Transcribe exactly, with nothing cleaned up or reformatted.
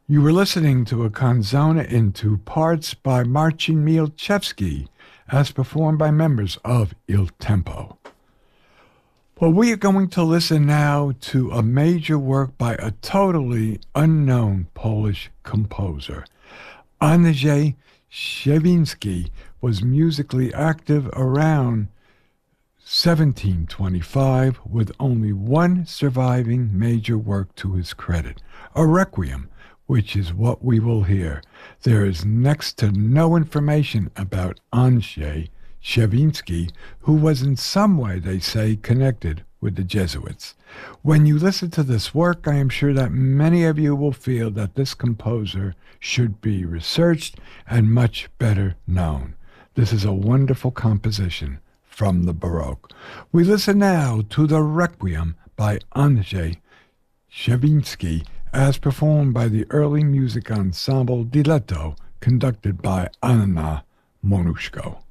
You were listening to a canzone in two parts by Marcin Mielczewski, as performed by members of Il Tempo. Well, we are going to listen now to a major work by a totally unknown Polish composer. Andrzej Szewiński was musically active around seventeen twenty-five with only one surviving major work to his credit, a requiem, which is what we will hear. There is next to no information about Andrzej Szewiński, who was in some way, they say, connected with the Jesuits. When you listen to this work, I am sure that many of you will feel that this composer should be researched and much better known. This is a wonderful composition from the Baroque. We listen now to the Requiem by Andrzej Szewiński, as performed by the early music ensemble Diletto, conducted by Anna Monuszko.